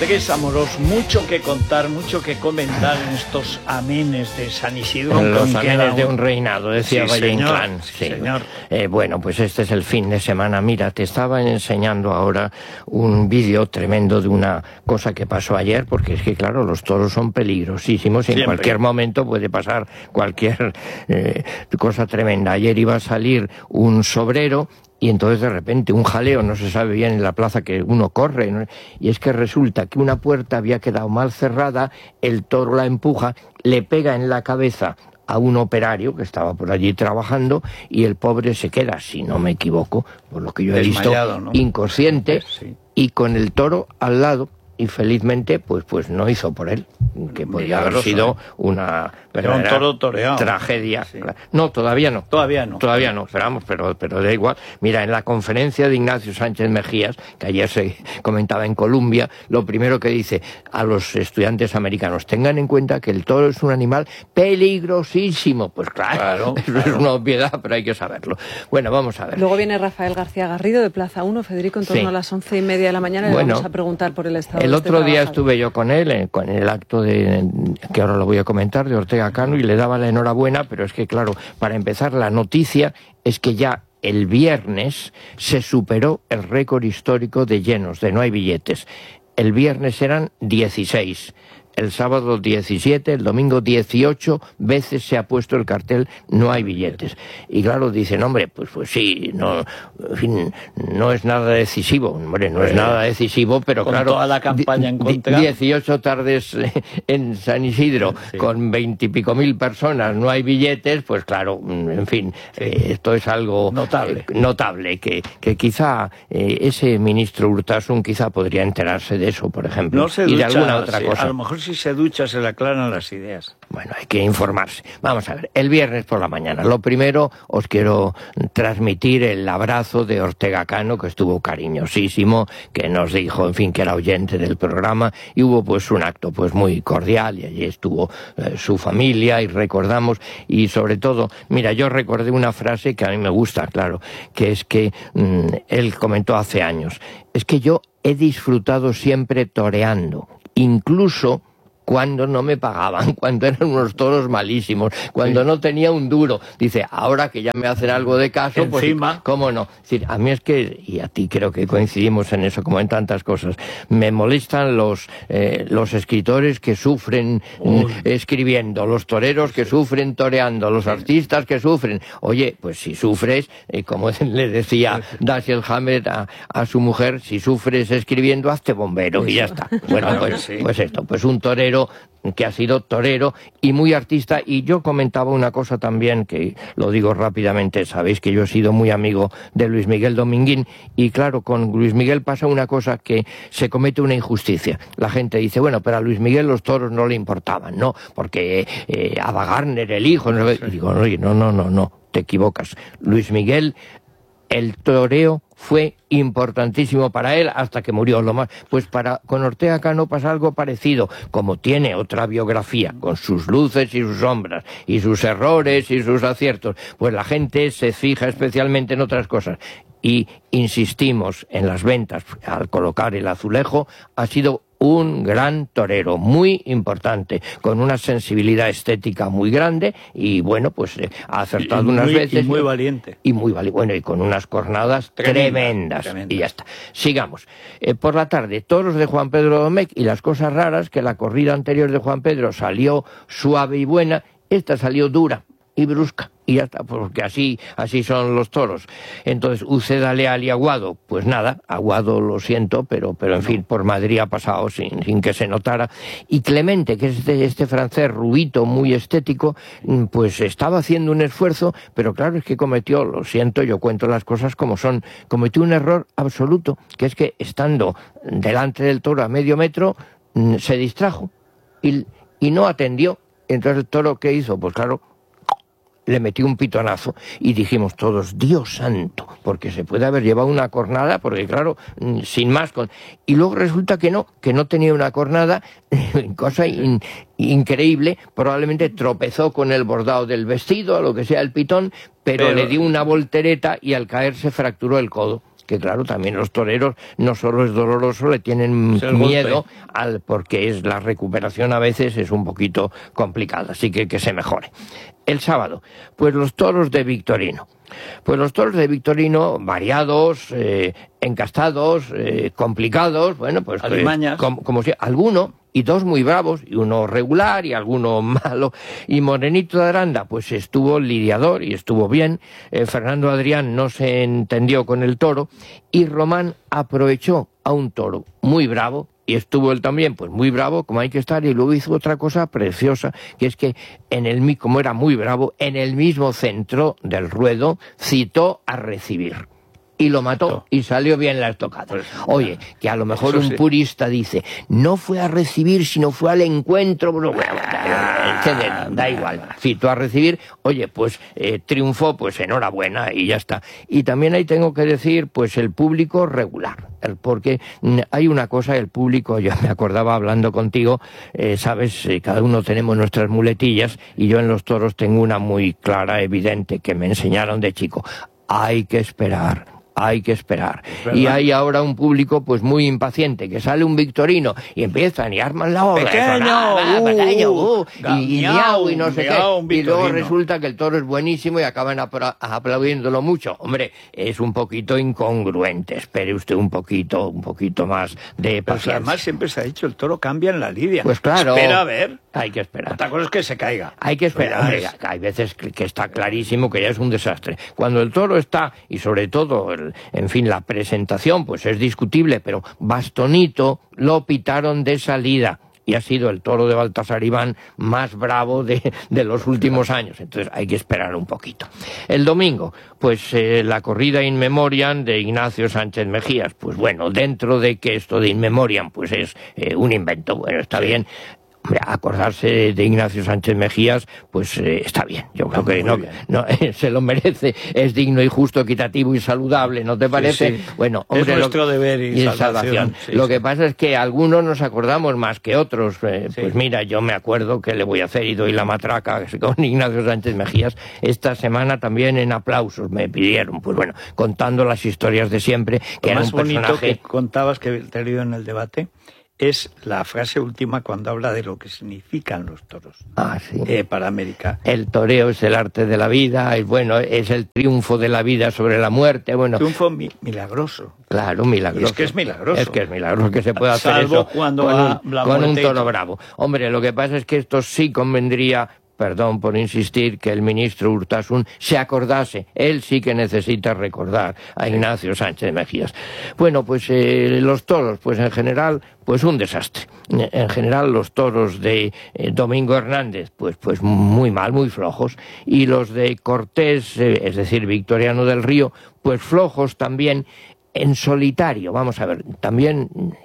Tres Amorós, mucho que contar, mucho que comentar en estos amenes de San Isidro. En los amenes de un reinado, decía Valle Inclán. Sí, señor. Bueno, pues este es el fin de semana. Mira, te estaba enseñando ahora un vídeo tremendo de una cosa que pasó ayer, porque es que, claro, los toros son peligrosísimos y en cualquier momento puede pasar cualquier cosa tremenda. Ayer iba a salir un sobrero y entonces de repente un jaleo, no se sabe bien en la plaza que uno corre, ¿no? Y es que resulta que una puerta había quedado mal cerrada, el toro la empuja, le pega en la cabeza a un operario que estaba por allí trabajando y el pobre se queda, si no me equivoco, por lo que yo he visto, ¿no? Inconsciente, sí. Y con el toro al lado. Y felizmente pues no hizo por él, que podía haber sido una un toro toreado. Tragedia. Sí. No, todavía no, esperamos, pero da igual. Mira, en la conferencia de Ignacio Sánchez Mejías, que ayer se comentaba en Colombia, lo primero que dice a los estudiantes americanos: tengan en cuenta que el toro es un animal peligrosísimo. Pues claro. Eso es una obviedad, pero hay que saberlo. Bueno, vamos a ver. Luego viene Rafael García Garrido de Plaza 1, Federico, en torno a las 11:30 de la mañana, le vamos a preguntar por el estado. El otro día estuve yo con él, con el acto que ahora lo voy a comentar, de Ortega Cano, y le daba la enhorabuena, pero es que, claro, para empezar, la noticia es que ya el viernes se superó el récord histórico de llenos, de no hay billetes. El viernes eran 16. El sábado 17, el domingo 18 veces se ha puesto el cartel no hay billetes. Y claro, dicen, hombre, pues sí, no, en fin, no es nada decisivo. Hombre, no es nada decisivo, pero con claro, toda la campaña en contra. 18 tardes en San Isidro, con 20 y pico mil personas, no hay billetes, pues claro, en fin, esto es algo notable, que quizá ese ministro Urtasun quizá podría enterarse de eso, por ejemplo, no se y ducha, de alguna otra cosa. A lo mejor si se ducha se le aclaran las ideas. Bueno, hay que informarse. Vamos a ver, el viernes por la mañana. Lo primero, os quiero transmitir el abrazo de Ortega Cano, que estuvo cariñosísimo, que nos dijo, en fin, que era oyente del programa, y hubo pues un acto pues muy cordial, y allí estuvo su familia, y recordamos, y sobre todo, mira, yo recordé una frase que a mí me gusta, claro, que es que él comentó hace años, es que yo he disfrutado siempre toreando, incluso cuando no me pagaban, cuando eran unos toros malísimos, cuando no tenía un duro. Dice, ahora que ya me hacen algo de caso, encima, pues cómo no. Es decir, a mí es que, y a ti creo que coincidimos en eso como en tantas cosas, me molestan los escritores que sufren escribiendo, los toreros que sufren toreando, los artistas que sufren. Oye, pues si sufres, como le decía Dashiell Hammett a su mujer, si sufres escribiendo, hazte bombero y ya está. Bueno, pues esto, pues un torero que ha sido torero y muy artista. Y yo comentaba una cosa también, que lo digo rápidamente, sabéis que yo he sido muy amigo de Luis Miguel Dominguín, y claro, con Luis Miguel pasa una cosa, que se comete una injusticia. La gente dice, bueno, pero a Luis Miguel los toros no le importaban, ¿no? Porque a Wagner, el hijo, no. Y digo, oye, no, te equivocas. Luis Miguel, el toreo fue importantísimo para él hasta que murió. Pues con Ortega Cano pasa algo parecido. Como tiene otra biografía, con sus luces y sus sombras, y sus errores y sus aciertos, pues la gente se fija especialmente en otras cosas. Y insistimos en las ventas, al colocar el azulejo, ha sido un gran torero, muy importante, con una sensibilidad estética muy grande, y bueno, pues ha acertado unas veces. Y muy valiente. Bueno, y con unas cornadas tremendas. Y ya está. Sigamos. Por la tarde, toros de Juan Pedro Domecq, y las cosas raras, que la corrida anterior de Juan Pedro salió suave y buena, esta salió dura y brusca, y ya está, porque así son los toros. Entonces, Uceda, Leal y Aguado, pues nada, Aguado lo siento, pero en fin, por Madrid ha pasado sin que se notara. Y Clemente, que es este francés rubito, muy estético, pues estaba haciendo un esfuerzo, pero claro, es que cometió, lo siento, yo cuento las cosas como son, cometió un error absoluto, que es que estando delante del toro a medio metro, se distrajo y no atendió. Entonces el toro, ¿qué hizo? Pues claro, le metió un pitonazo, y dijimos todos, Dios santo, porque se puede haber llevado una cornada, porque claro, sin más. Y luego resulta que no tenía una cornada, cosa increíble, probablemente tropezó con el bordado del vestido, o lo que sea, el pitón, pero le dio una voltereta y al caer se fracturó el codo. que claro, también los toreros no solo es doloroso, le tienen miedo porque la recuperación a veces es un poquito complicada, así que se mejore. El sábado, pues los toros de Victorino. Pues los toros de Victorino, variados, encastados, complicados, bueno, pues como si alguno, y dos muy bravos, y uno regular, y alguno malo, y Morenito de Aranda, pues estuvo lidiador, y estuvo bien, Fernando Adrián no se entendió con el toro, y Román aprovechó a un toro muy bravo, y estuvo él también, pues muy bravo, como hay que estar, y luego hizo otra cosa preciosa, que es que, como era muy bravo, en el mismo centro del ruedo, citó a recibir. Y lo mató, y salió bien la estocada. Oye, que a lo mejor un purista dice, no fue a recibir, sino fue al encuentro, da igual, citó a recibir, oye, pues triunfó, pues enhorabuena, y ya está. Y también ahí tengo que decir, pues el público regular, porque hay una cosa, el público, yo me acordaba hablando contigo, sabes, cada uno tenemos nuestras muletillas, y yo en los toros tengo una muy clara, evidente, que me enseñaron de chico, hay que esperar. Hay que esperar. Y hay ahora un público pues muy impaciente, que sale un Victorino y empiezan y arman la obra. Pequeño, y miau, y no sé qué. Y luego resulta que el toro es buenísimo y acaban aplaudiéndolo mucho. Hombre, es un poquito incongruente. Espere usted un poquito más de paciencia. Pues además siempre se ha dicho, el toro cambia en la lidia. Pues claro. Espera a ver. Hay que esperar. Otra cosa es que se caiga. Hay que esperar. Hombre, hay veces que está clarísimo que ya es un desastre. Cuando el toro está, y sobre todo, en fin, la presentación, pues es discutible, pero bastonito lo pitaron de salida. Y ha sido el toro de Baltasar Iván más bravo de los últimos años. Entonces hay que esperar un poquito. El domingo, pues la corrida In Memoriam de Ignacio Sánchez Mejías. Pues bueno, dentro de que esto de In Memoriam pues es un invento, bueno, está bien. Hombre, acordarse de Ignacio Sánchez Mejías, pues está bien. Yo creo que no se lo merece. Es digno y justo, equitativo y saludable, ¿no te parece? Sí. Bueno, hombre, es nuestro deber y salvación. Sí, lo que pasa es que algunos nos acordamos más que otros. Pues mira, yo me acuerdo que le voy a hacer y doy la matraca con Ignacio Sánchez Mejías. Esta semana también en aplausos me pidieron, pues bueno, contando las historias de siempre, que era un personaje. Lo más bonito que contabas, que te he leído en el debate, es la frase última cuando habla de lo que significan los toros para América. El toreo es el arte de la vida, y bueno, es el triunfo de la vida sobre la muerte. Bueno, triunfo milagroso. Claro, milagroso. Y es que es milagroso. Es que es milagroso que se pueda hacer Salvo eso cuando con un toro bravo. Hombre, lo que pasa es que esto sí convendría, perdón por insistir, que el ministro Urtasun se acordase. Él sí que necesita recordar a Ignacio Sánchez Mejías. Bueno, pues los toros, pues en general, pues un desastre. En general los toros de Domingo Hernández, pues muy mal, muy flojos. Y los de Cortés, es decir, Victoriano del Río, pues flojos también en solitario. Vamos a ver, también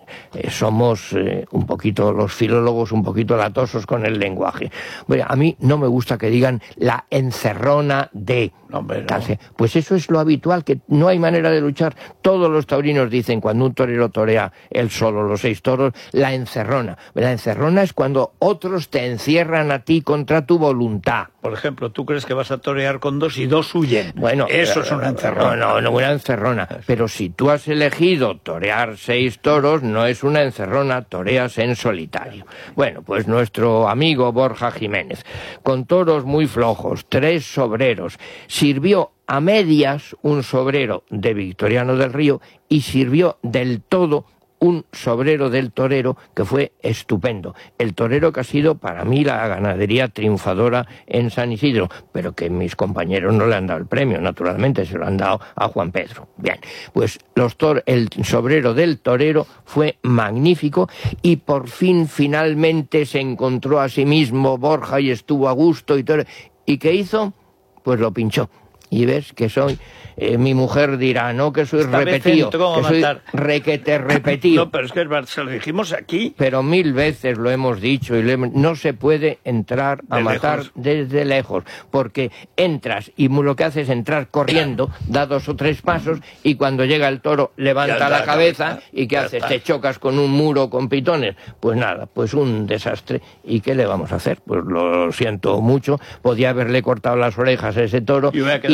somos un poquito, los filólogos, un poquito latosos con el lenguaje. Bueno, a mí no me gusta que digan la encerrona de... Hombre, no. Pues eso es lo habitual, que no hay manera de luchar. Todos los taurinos dicen, cuando un torero torea él solo los 6 toros, la encerrona. La encerrona es cuando otros te encierran a ti contra tu voluntad. Por ejemplo, tú crees que vas a torear con 2 y 2 huyen. Bueno, eso es una encerrona. No, una encerrona. Pero si tú has elegido torear 6 toros, no es una encerrona, toreas en solitario. Bueno, pues nuestro amigo Borja Jiménez, con toros muy flojos, 3 sobreros, sirvió a medias un sobrero de Victoriano del Río y sirvió del todo un sobrero del torero que fue estupendo. El torero que ha sido para mí la ganadería triunfadora en San Isidro, pero que mis compañeros no le han dado el premio, naturalmente, se lo han dado a Juan Pedro. Bien, pues el sobrero del torero fue magnífico y por fin, finalmente, se encontró a sí mismo Borja y estuvo a gusto y todo. ¿Y qué hizo? Pues lo pinchó. Y ves que soy... mi mujer dirá, no, que soy repetido, que soy requete repetido. No, pero es que se lo dijimos aquí. Pero 1000 veces lo hemos dicho, y no se puede entrar a matar desde lejos, porque entras y lo que haces es entrar corriendo, da 2 o 3 pasos, y cuando llega el toro levanta la cabeza, y ¿qué haces? Te chocas con un muro con pitones. Pues nada, pues un desastre. ¿Y qué le vamos a hacer? Pues lo siento mucho, podía haberle cortado las orejas a ese toro y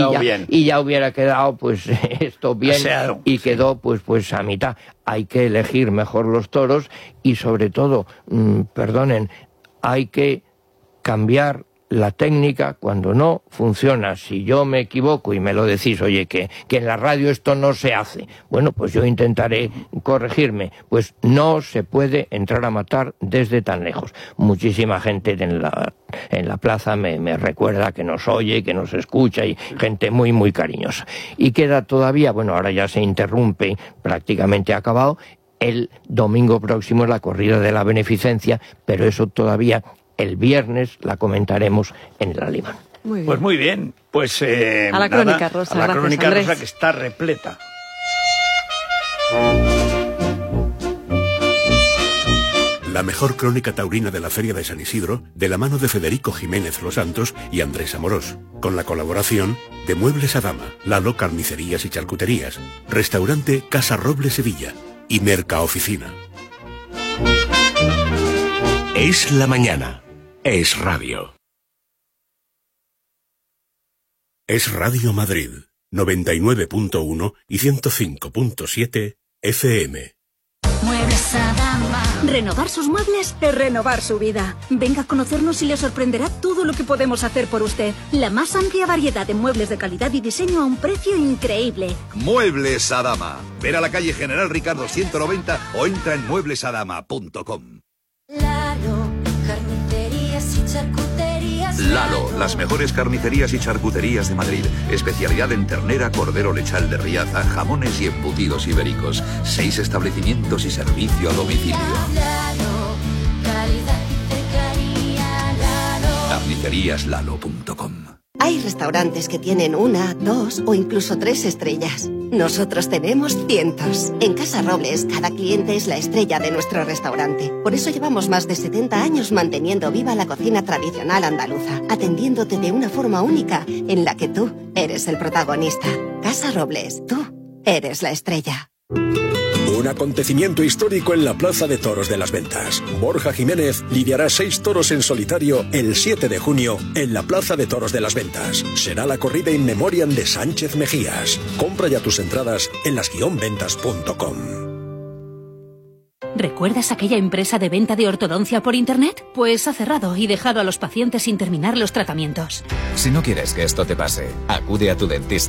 ya hubiera quedado pues esto bien y quedó pues a mitad. Hay que elegir mejor los toros y sobre todo, perdonen, hay que cambiar la técnica cuando no funciona. Si yo me equivoco y me lo decís, oye, que en la radio esto no se hace, bueno, pues yo intentaré corregirme. Pues no se puede entrar a matar desde tan lejos. Muchísima gente en la plaza me recuerda que nos oye, que nos escucha, y gente muy, muy cariñosa. Y queda todavía, bueno, ahora ya se interrumpe, prácticamente acabado, el domingo próximo la corrida de la beneficencia, pero eso todavía el viernes la comentaremos en el Alimán. Pues muy bien. Pues a la crónica, Rosa. A la gracias, crónica, Andrés. Rosa, que está repleta. La mejor crónica taurina de la Feria de San Isidro, de la mano de Federico Jiménez Los Santos y Andrés Amorós, con la colaboración de Muebles Adama, Lalo Carnicerías y Charcuterías, Restaurante Casa Roble Sevilla y Mercaoficina. Es la mañana. Es radio. Es Radio Madrid, 99.1 y 105.7 FM. Muebles Adama. Renovar sus muebles es renovar su vida. Venga a conocernos y le sorprenderá todo lo que podemos hacer por usted. La más amplia variedad de muebles de calidad y diseño a un precio increíble. Muebles Adama. Ver a la calle General Ricardo 190 o entra en mueblesadama.com. Lalo, carnicerías y charcuterías. Lalo, las mejores carnicerías y charcuterías de Madrid. Especialidad en ternera, cordero lechal de Riaza, jamones y embutidos ibéricos. 6 establecimientos y servicio a domicilio. Lalo, calidad y cercanía. Lalo. Carniceríaslalo.com. Hay restaurantes que tienen 1, 2 o incluso 3 estrellas. Nosotros tenemos cientos. En Casa Robles, cada cliente es la estrella de nuestro restaurante. Por eso llevamos más de 70 años manteniendo viva la cocina tradicional andaluza, atendiéndote de una forma única en la que tú eres el protagonista. Casa Robles, tú eres la estrella. Un acontecimiento histórico en la Plaza de Toros de las Ventas. Borja Jiménez lidiará 6 toros en solitario el 7 de junio en la Plaza de Toros de las Ventas. Será la corrida in memoriam de Sánchez Mejías. Compra ya tus entradas en las-ventas.com. ¿Recuerdas aquella empresa de venta de ortodoncia por internet? Pues ha cerrado y dejado a los pacientes sin terminar los tratamientos. Si no quieres que esto te pase, acude a tu dentista.